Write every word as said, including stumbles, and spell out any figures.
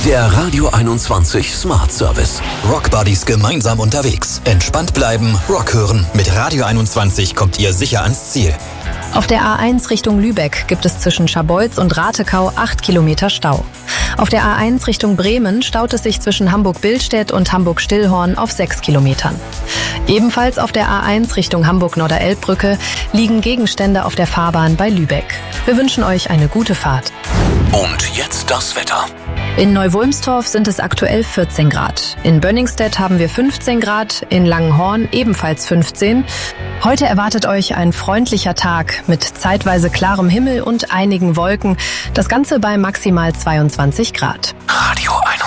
Der Radio einundzwanzig Smart Service. Rockbuddies gemeinsam unterwegs. Entspannt bleiben, Rock hören. Mit Radio einundzwanzig kommt ihr sicher ans Ziel. Auf der A eins Richtung Lübeck gibt es zwischen Scharbeutz und Ratekau acht Kilometer Stau. Auf der A eins Richtung Bremen staut es sich zwischen Hamburg-Billstedt und Hamburg-Stillhorn auf sechs Kilometern. Ebenfalls auf der A eins Richtung Hamburg-Norderelbbrücke liegen Gegenstände auf der Fahrbahn bei Lübeck. Wir wünschen euch eine gute Fahrt. Und jetzt das Wetter. In Neuwulmstorf sind es aktuell vierzehn Grad. In Bönningstedt haben wir fünfzehn Grad, in Langenhorn ebenfalls fünfzehn. Heute erwartet euch ein freundlicher Tag mit zeitweise klarem Himmel und einigen Wolken. Das Ganze bei maximal zweiundzwanzig Grad. Radio